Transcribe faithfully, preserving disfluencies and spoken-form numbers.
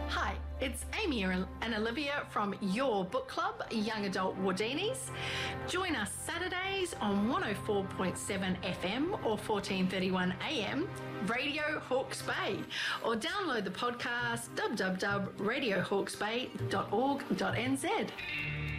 Hi, it's Amy and Olivia from your book club, Young Adult Wardinis. Join us Saturdays on one oh four point seven F M or fourteen thirty-one A M, Radio Hawke's Bay, or download the podcast w w w dot radio hawke's bay dot org dot n z.